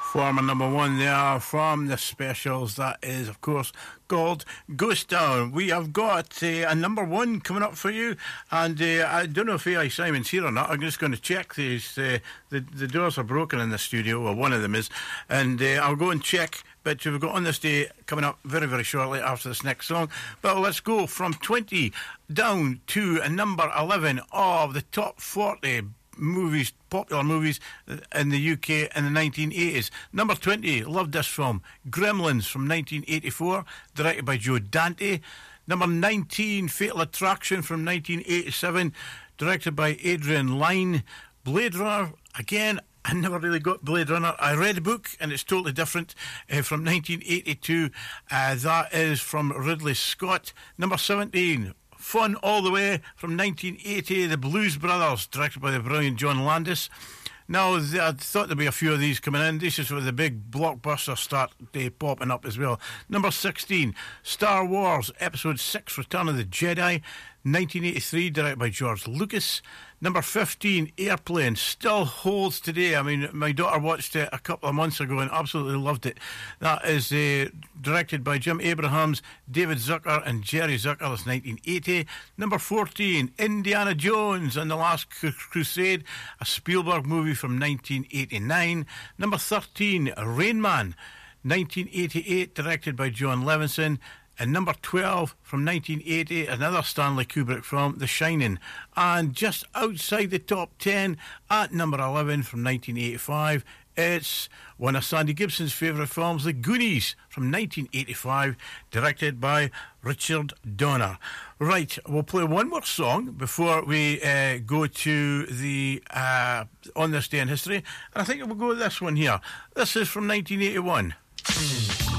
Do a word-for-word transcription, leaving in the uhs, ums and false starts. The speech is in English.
Former number one there from the specials. That is, of course, called Ghost Town. We have got uh, a number one coming up for you, and uh, I don't know if A I Simon's here or not. I'm just going to check these. Uh, the, the doors are broken in the studio, well, one of them is, and uh, I'll go and check. But we've got On This Day coming up very, very shortly after this next song. But let's go from twenty down to a number eleven of the top forty movies, popular movies in the U K in the nineteen eighties. Number twenty, loved this film, Gremlins from nineteen eighty-four, directed by Joe Dante. Number nineteen, Fatal Attraction from nineteen eighty-seven, directed by Adrian Lyne. Blade Runner, again, I never really got Blade Runner. I read the book and it's totally different, uh, from nineteen eighty-two. Uh, that is from Ridley Scott. Number seventeen, Fun All the Way from nineteen eighty, The Blues Brothers, directed by the brilliant John Landis. Now, th- I thought there'd be a few of these coming in. This is where the big blockbusters start uh, popping up as well. Number sixteen, Star Wars Episode six, Return of the Jedi, nineteen eighty-three, directed by George Lucas. Number fifteen, Airplane, still holds today. I mean, my daughter watched it a couple of months ago and absolutely loved it. That is uh, directed by Jim Abrahams, David Zucker and Jerry Zucker. That's nineteen eighty. Number fourteen, Indiana Jones and the Last Crusade, a Spielberg movie from nineteen eighty-nine. Number thirteen, Rain Man, nineteen eighty-eight, directed by John Levinson. And number twelve from nineteen eighty, another Stanley Kubrick film, The Shining. And just outside the top ten, at number eleven from nineteen eighty-five, it's one of Sandy Gibson's favourite films, The Goonies from nineteen eighty-five, directed by Richard Donner. Right, we'll play one more song before we uh, go to the uh, On This Day in History. And I think we'll go with this one here. This is from nineteen eighty-one.